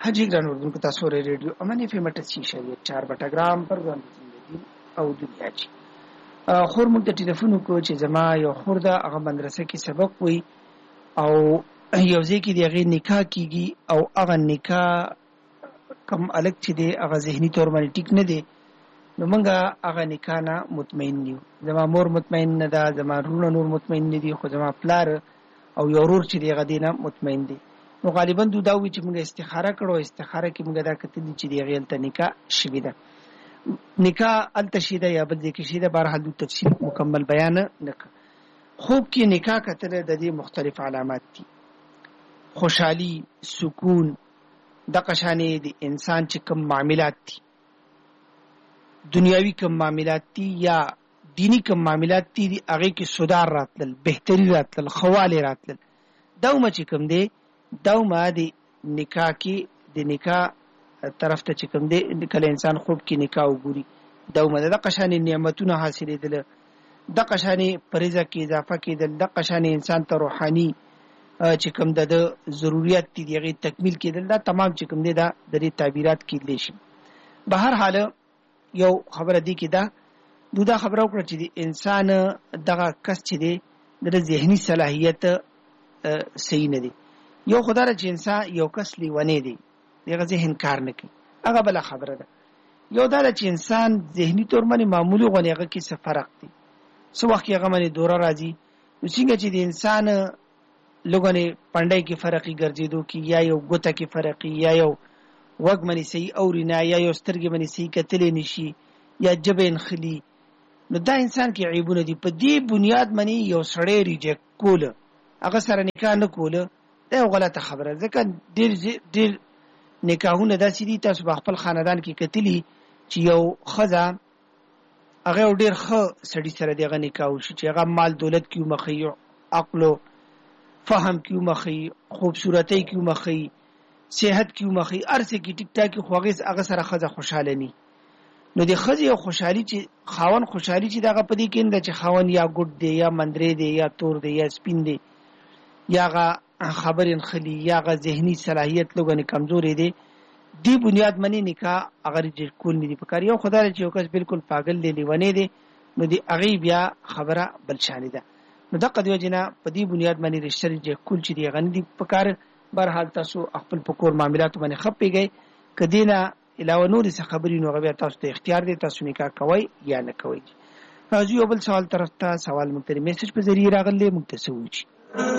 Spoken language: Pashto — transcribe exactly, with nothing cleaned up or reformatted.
हाजी ग्रान उर्दू को तासोर रेडियो अमन F M अठासी शरीय चार बटाग्राम पर जिंदगी او دنیا چې خور موږ د ټلیفون کو چې زما یو خور ده هغه مدرسه کې سبق وي او یو ځای کې د هغې نکاح کېږي او هغه نکاح کم الګ چې دی هغه ذهني طور باندې ټیک نه دی نو موږ هغه نکاح نه مطمئن یو. زما مور مطمئن نه ده، زما وروڼه نور مطمئن نه دي، خو زما پلار او یو ورور چې دی هغه دی نه مطمئن دی. نو غالبا دو دا وي چې موږ استخاره کړو، استخاره کې موږ دا کتلي چې د هغې هلته نکاح شوې ده. نکاح الته شیده یا بل ځای کې شیده، بهرحال دو تفصیل مکمل بیان نه کړ. خوب کې نکاح کتل د دې مختلف علامات دي. خوشحالي، سکون، دغه شانې د انسان چې کوم معاملات دي، دنیاوي کوم معاملات دي یا دینی کوم معاملات دي، هغې کې سدار راتلل، بهتري راتلل، خواله راتلل. دا ومه چې کوم دی دا ومه د نکاح کې د نکاح طرف ته چې کوم دی کله انسان خوب کې نکاح وګوري دا ومه دغه شانې نعمتونه حاصلېدله، دغه شانې په رزق کې اضافه کېدل، دغه شانې انسان ته روحاني چې کوم د ضرورت دي د هغې تکمیل کېدل، دا تمام چې کوم دی دا د دې تعبیرات کېدلی شي. به هر حال یو خبره دی کې دا دو دا خبره وکړه چې د انسان دغه کس چې دی د ذهني صلاحیت صحیح نه دی. یو خدا را چې انسان یو کس لیونی دی، دغه ذهن کار نه کوي، هغه بله خبره ده. یو دا ده چې انسان ذهني طور باندې معمولي غوندې هغه کې څه فرق دی، څه وخت کې هغه باندې دوره راځي. نو څنګه چې د انسان لږونې پنډۍ کې فرقي ګرځېدو کې، یا یو ګوته کې فرقي، یا یو غوږ باندې صحیح اوري نه، یا یو سترګې باندې صحیح کتلی نشي، یا ژبه یې نښلي، نو دا انسان کې عیبونه دي. په دې بنیاد باندې یو سړی ریجیکټ کوله، هغه سره نکاح نه کوله، دا یو غلطه خبره. ځکه ډېر ډېر نکاحونه داسې دي، تاسو به خپل خاندان کې کتلي چې یو ښځه هغه یو ډېر ښه سړي سره د هغه نکاح وشي چې هغه مال دولت کې ومښي، عقل و فهم کې ومښي، خوبصورتۍ کې ومښي، صحت کې ومښي، هر څه کې ټیک ټاک، خو هغه سره ښځه خوشحاله ني. نو د ښځې یو خوشحالي چې خاوند خوشحالي چې د هغه په دې کې نه ده چې خاوند یا ګوډ دی یا مندرې دی یا تور دی یا سپین دی یا هغه خبرې نښلي یا هغه ذهني صلاحیت لږ کمزورې دی. دې بنیاد باندې نکاح هغه ریجیکټ کول نه دي پکار. یو خدا چې یو کس بالکل پاگل دی، لیونی دی، نو د هغې بیا خبره بل شانې ده. نو دغه د وجې نه په دې بنیاد باندې رشته ریجیکټ کول چې دی هغه نه دي پکار. بهرحال تاسو خپل په کور معاملاتو باندې ښه پوهېږئ، که دې نه علاوه نورې څه خبرې نو هغه بیا تاسو ته اختیار دی، تاسو نکاح کوئ یا نه کوئ. راځو یو بل سوال طرف ته. سوال موږ ته د میسج په ذریعې راغلی، موږ ته څه ووایي.